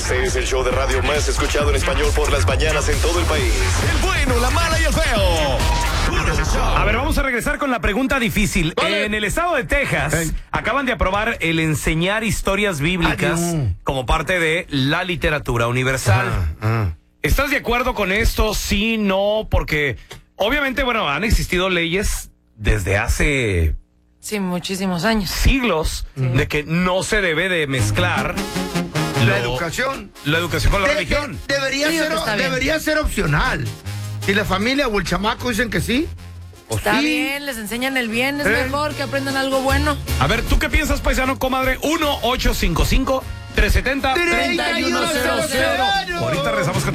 Este es el show de radio más escuchado en español por las mañanas en todo el país. El bueno, la mala y el feo. A ver, vamos a regresar con la pregunta difícil. Vale. En el estado de Texas acaban de aprobar el enseñar historias bíblicas como parte de la literatura universal. ¿Estás de acuerdo con esto? Sí, no, porque obviamente, bueno, han existido leyes desde hace Sí, muchísimos años. siglos de que no se debe de mezclar La educación. la educación con la religión. Debería, Digo que está bien. debería ser opcional. Si la familia o el chamaco dicen que sí, o Está sí. bien, les enseñan el bien, es mejor que aprendan algo bueno. A ver, ¿tú qué piensas, paisano, comadre? 1-855-370-3100. Ahorita regresamos con